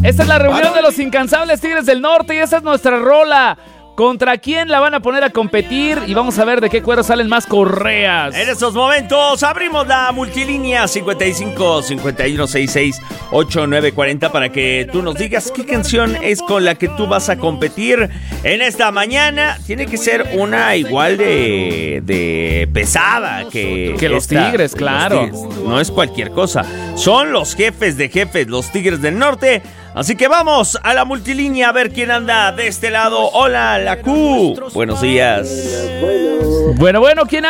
Esta es la reunión de los incansables Tigres del Norte y esa es nuestra rola. ¿Contra quién la van a poner a competir? Y vamos a ver de qué cuero salen más correas. En estos momentos abrimos la multilínea 55 51 66 8940 para que tú nos digas qué canción es con la que tú vas a competir en esta mañana. Tiene que ser una igual de pesada que los Tigres, claro. Los Tigres. No es cualquier cosa. Son los jefes de jefes, los Tigres del Norte. Así que vamos a la multilínea a ver quién anda de este lado. Hola, la Q. Buenos días. Bueno, ¿quién